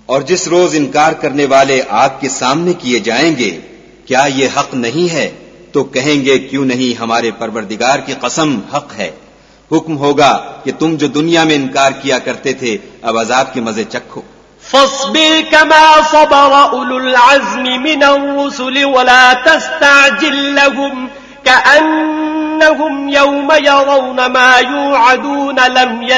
और जिस रोज इनकार करने वाले आग के सामने किए जाएंगे, क्या ये हक नहीं है? तो कहेंगे, क्यों नहीं, हमारे परवरदिगार की कसम हक है। हुक्म होगा कि तुम जो दुनिया में इनकार किया करते थे, अब अजाब के मजे चखो। फस्बिर कमा सबर उलुल अज़्मि मिनर रुसुल वला तस्तअजिल लहुम कअन्नहुम यौम यरौन मा युअदून लम